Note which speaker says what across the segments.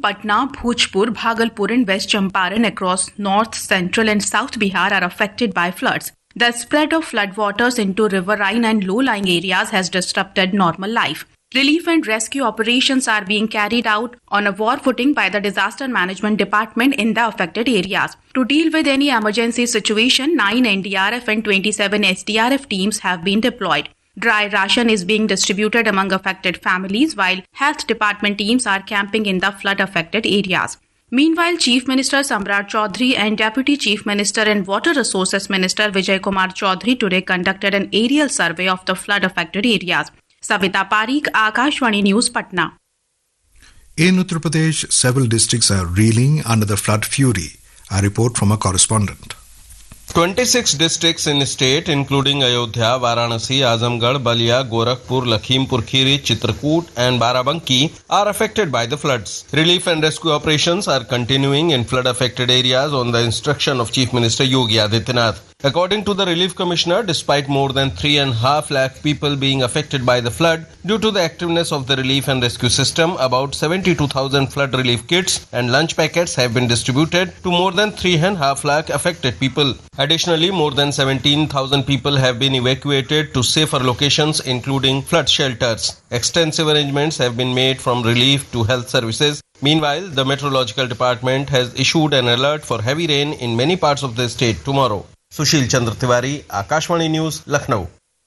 Speaker 1: Patna, Bhojpur, Bhagalpur and West Champaran across north, central and south Bihar are affected by floods. The spread of floodwaters into riverine and low-lying areas has disrupted normal life. Relief and rescue operations are being carried out on a war footing by the Disaster Management Department in the affected areas. To deal with any emergency situation, 9 NDRF and 27 SDRF teams have been deployed. Dry ration is being distributed among affected families, while health department teams are camping in the flood-affected areas. Meanwhile, Chief Minister Samrat Chaudhary and Deputy Chief Minister and Water Resources Minister Vijay Kumar Chaudhary today conducted an aerial survey of the flood-affected areas. Savita Parikh, Akashvani News, Patna.
Speaker 2: In Uttar Pradesh, several districts are reeling under the flood fury. A report from a correspondent.
Speaker 3: 26 districts in the state, including Ayodhya, Varanasi, Azamgarh, Balia, Gorakhpur, Lakhimpur Kheri, Chitrakoot and Barabanki are affected by the floods. Relief and rescue operations are continuing in flood-affected areas on the instruction of Chief Minister Yogi Adityanath. According to the Relief Commissioner, despite more than 3.5 lakh people being affected by the flood, due to the activeness of the relief and rescue system, about 72,000 flood relief kits and lunch packets have been distributed to more than 3.5 lakh affected people. Additionally, more than 17,000 people have been evacuated to safer locations, including flood shelters. Extensive arrangements have been made from relief to health services. Meanwhile, the Meteorological Department has issued an alert for heavy rain in many parts of the state tomorrow. Sushil Chandra Tiwari, Akashvani News, Lucknow.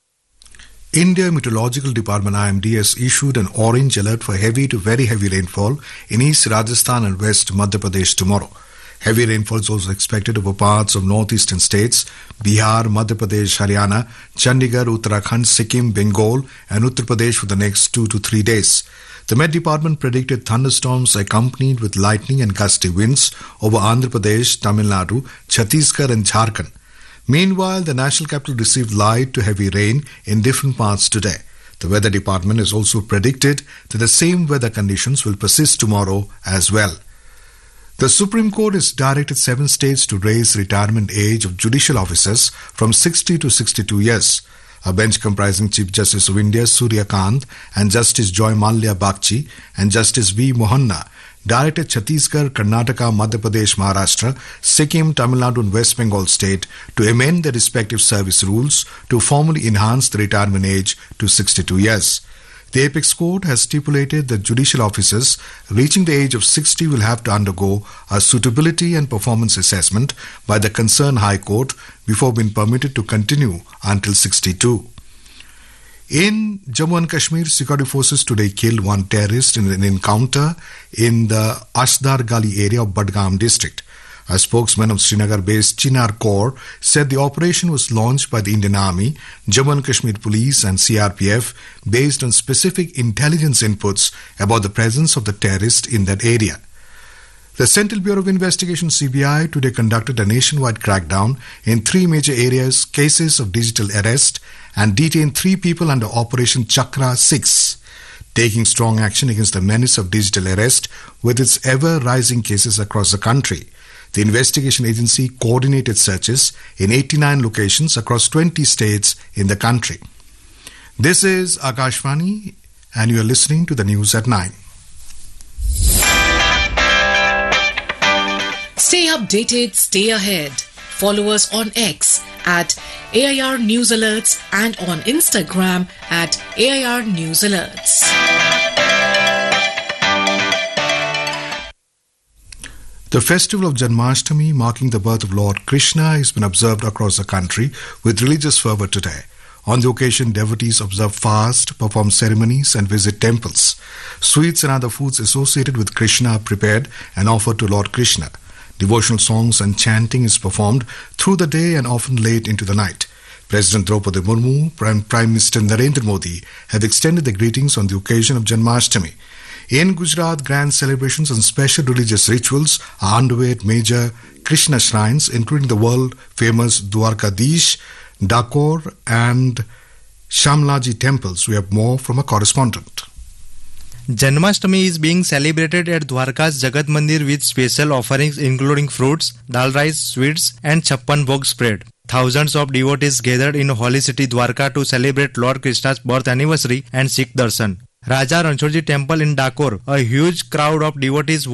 Speaker 2: India Meteorological Department IMD has issued an orange alert for heavy to very heavy rainfall in East Rajasthan and West Madhya Pradesh tomorrow. Heavy rainfall is also expected over parts of northeastern states, Bihar, Madhya Pradesh, Haryana, Chandigarh, Uttarakhand, Sikkim, Bengal and Uttar Pradesh for the next 2 to 3 days. The Met Department predicted thunderstorms accompanied with lightning and gusty winds over Andhra Pradesh, Tamil Nadu, Chhattisgarh and Jharkhand. Meanwhile, the national capital received light to heavy rain in different parts today. The Weather Department has also predicted that the same weather conditions will persist tomorrow as well. The Supreme Court has directed 7 states to raise retirement age of judicial officers from 60 to 62 years. A bench comprising Chief Justice of India Surya Kant and Justice Joy Mallya Bagchi and Justice V. Mohanna directed Chhattisgarh, Karnataka, Madhya Pradesh, Maharashtra, Sikkim, Tamil Nadu and West Bengal state to amend their respective service rules to formally enhance the retirement age to 62 years. The Apex Court has stipulated that judicial officers reaching the age of 60 will have to undergo a suitability and performance assessment by the concerned High Court before being permitted to continue until 62. In Jammu and Kashmir, security forces today killed one terrorist in an encounter in the Ashdar Gali area of Budgam district. A spokesman of Srinagar-based Chinar Corps said the operation was launched by the Indian Army, Jammu and Kashmir Police and CRPF based on specific intelligence inputs about the presence of the terrorist in that area. The Central Bureau of Investigation CBI today conducted a nationwide crackdown in 3 major areas, cases of digital arrest and detained 3 people under Operation Chakra 6, taking strong action against the menace of digital arrest with its ever-rising cases across the country. The investigation agency coordinated searches in 89 locations across 20 states in the country. This is Akashvani and you are listening to the news at 9.
Speaker 4: Stay updated, stay ahead. Follow us on X at AIR News Alerts and on Instagram at AIR News Alerts.
Speaker 2: The festival of Janmashtami, marking the birth of Lord Krishna, has been observed across the country with religious fervour today. On the occasion, devotees observe fast, perform ceremonies and visit temples. Sweets and other foods associated with Krishna are prepared and offered to Lord Krishna. Devotional songs and chanting is performed through the day and often late into the night. President Draupadi Murmu and Prime Minister Narendra Modi have extended their greetings on the occasion of Janmashtami. In Gujarat, grand celebrations and special religious rituals are underway at major Krishna shrines, including the world-famous Dwarkadish, Dakor and Shamlaji temples. We have more from a correspondent.
Speaker 5: Janmashtami is being celebrated at Dwarka's Jagat Mandir with special offerings including fruits, dal rice, sweets and chappan bhog spread. Thousands of devotees gathered in holy city Dwarka to celebrate Lord Krishna's birth anniversary and Sikh darshan. Raja Ranchhodji Temple in Dakor, a huge crowd of devotees